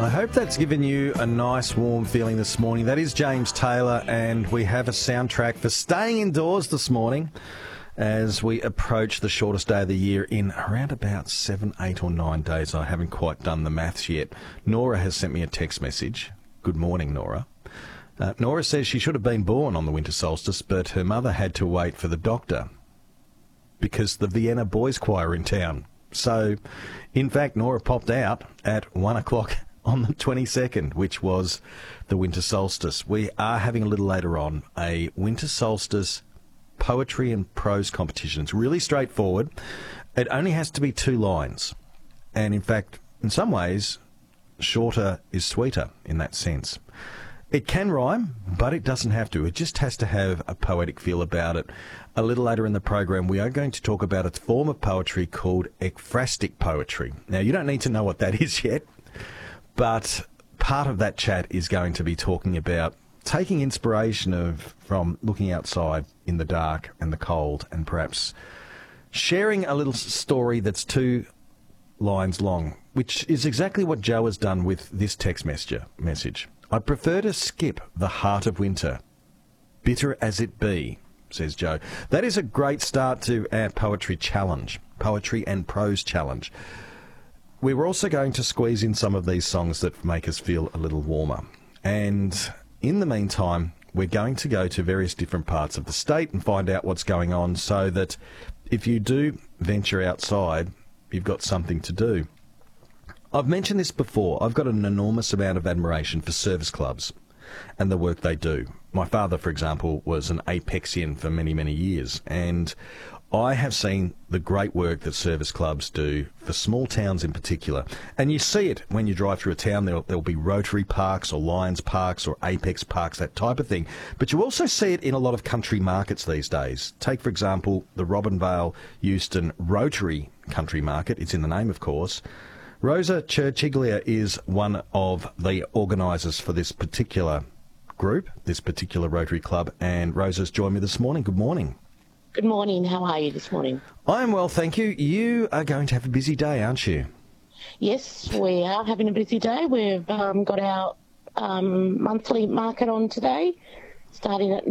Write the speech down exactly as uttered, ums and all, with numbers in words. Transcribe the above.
I hope that's given you a nice warm feeling this morning. That is James Taylor, and we have a soundtrack for staying indoors this morning as we approach the shortest day of the year in around about seven, eight or nine days. I haven't quite done the maths yet. Nora has sent me a text message. Good morning, Nora. Uh, Nora says she should have been born on the winter solstice, but her mother had to wait for the doctor because the Vienna Boys Choir are in town. So, in fact, Nora popped out at one o'clock on the twenty-second, which was the winter solstice. We are having a little later on a winter solstice poetry and prose competition. It's really straightforward. It only has to be two lines. And in fact, in some ways, shorter is sweeter in that sense. It can rhyme, but it doesn't have to. It just has to have a poetic feel about it. A little later in the program, we are going to talk about a form of poetry called ekphrastic poetry. Now, you don't need to know what that is yet, but part of that chat is going to be talking about taking inspiration of from looking outside in the dark and the cold and perhaps sharing a little story that's two lines long, which is exactly what Joe has done with this text messenger message. I prefer to skip the heart of winter, bitter as it be, says Joe. That is a great start to our poetry challenge, poetry and prose challenge. We were also going to squeeze in some of these songs that make us feel a little warmer. And in the meantime, we're going to go to various different parts of the state and find out what's going on so that if you do venture outside, you've got something to do. I've mentioned this before. I've got an enormous amount of admiration for service clubs and the work they do. My father, for example, was an Apexian for many, many years, and I have seen the great work that service clubs do for small towns in particular. And you see it when you drive through a town. There'll, there'll be Rotary parks or Lions parks or Apex parks, that type of thing. But you also see it in a lot of country markets these days. Take, for example, the Robinvale Euston Rotary Country Market. It's in the name, of course. Rosa Churchiglia is one of the organisers for this particular group, this particular Rotary Club. And Rosa's joined me this morning. Good morning. Good morning. How are you this morning? I am well, thank you. You are going to have a busy day, aren't you? Yes, we are having a busy day. We've um, got our um, monthly market on today, starting at